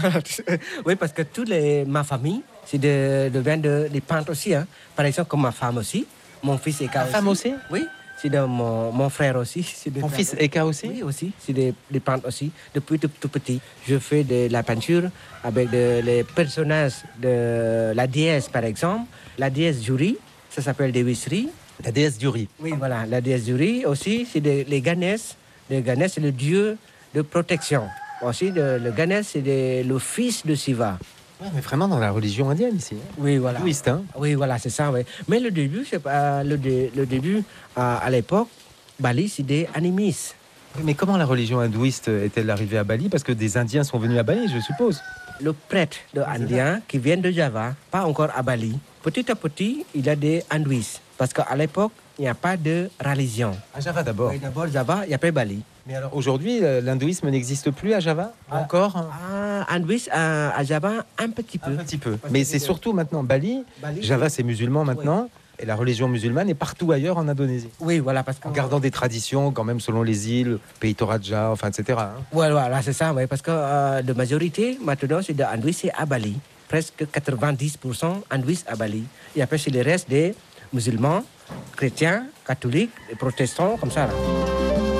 Oui, parce que ma famille, des peintres aussi. Hein. Par exemple, comme ma femme aussi. Mon fils est Ta femme aussi? Oui, c'est mon frère aussi. Ton fils Eka aussi? Oui, aussi. C'est des peintres aussi. Depuis tout petit, je fais de la peinture avec les personnages de la déesse, par exemple. La déesse Juri, ça s'appelle des huisseries. La déesse du riz. Oui, voilà. La déesse Juri aussi, c'est les Ganesh. Le Ganesh, c'est le dieu de protection. Aussi, le Ganesh, c'est le fils de Shiva. Ouais, mais vraiment dans la religion indienne ici. Hein. Oui, voilà. Hindouiste, hein. Oui, voilà, c'est ça, oui. Mais le début, c'est pas le début à l'époque, Bali, c'est des animistes. Mais comment la religion hindouiste est-elle arrivée à Bali? Parce que des Indiens sont venus à Bali, je suppose. Le prêtre de Indien qui vient de Java, pas encore à Bali. Petit à petit, il y a des hindouistes. Parce qu'à l'époque, il n'y a pas de religion. À Java d'abord. Oui, d'abord Java, il n'y a pas Bali. Mais alors aujourd'hui, l'hindouisme n'existe plus à Java? Encore? Hindouiste à Java, un petit peu. Un petit peu. Mais c'est surtout maintenant Bali. Java, c'est musulman maintenant. Et la religion musulmane est partout ailleurs en Indonésie. Oui, voilà, parce En gardant des traditions quand même selon les îles, pays Toraja, enfin, etc. Hein. Voilà, c'est ça, oui, parce que la majorité, maintenant, c'est de hindouistes à Bali. Presque 90% hindouistes à Bali. Et après, c'est le reste des musulmans, chrétiens, catholiques, et protestants, comme ça. Là.